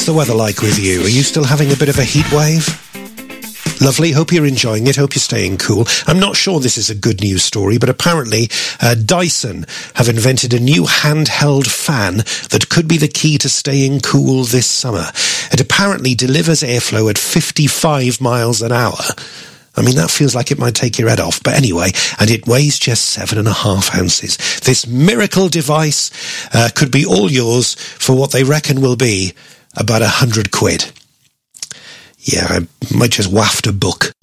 What's the weather like with you? Are you still having a bit of a heat wave? Lovely. Hope you're enjoying it. Hope you're staying cool. I'm not sure this is a good news story, but apparently Dyson have invented a new handheld fan that could be the key to staying cool this summer. It apparently delivers airflow at 55 miles an hour. I mean, that feels like it might take your head off. But anyway, and it weighs just 7.5 ounces. This miracle device could be all yours for what they reckon will be about £100. Yeah, I might just waft a book